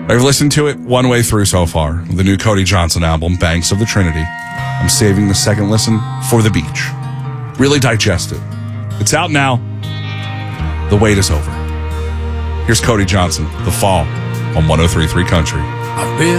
I've listened to it one way through so far. The new Cody Johnson album, Banks of the Trinity. I'm saving the second listen for the beach. Really digest it. It's out now. The wait is over. Here's Cody Johnson, The Fall, on 103.3 Country. I've been